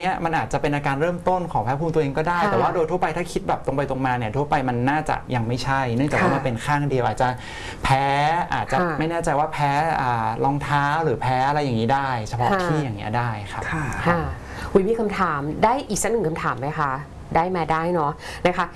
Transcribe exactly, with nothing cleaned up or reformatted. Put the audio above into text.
เนี่ยมันอาจจะเป็นอาการเริ่มต้นของแพ้ภูมิตัวเองก็ได้แต่ว่าโดยทั่วไปถ้าคิดแบบตรงไปตรงมาเนี่ยทั่วไปมันน่าจะยังไม่ใช่เนื่องจากว่ามันเป็นข้างเดียวอาจจะแพ้อาจจะไม่แน่ใจว่าแพ้รองเท้าหรือแพ้อะไรอย่างนี้ได้เฉพาะที่อย่างเงี้ยได้ครับค่ะวิมีคำถามได้อีกสักหนึ่งคำถามไหมคะได้มาได้เนาะนะคะ